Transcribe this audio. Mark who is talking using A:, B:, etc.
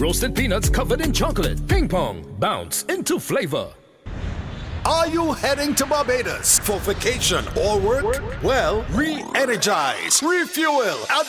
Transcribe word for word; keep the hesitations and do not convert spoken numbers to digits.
A: Roasted peanuts covered in chocolate. Ping pong. Bounce into flavor.
B: Are you heading to Barbados for vacation or work? Well, re-energize, refuel, and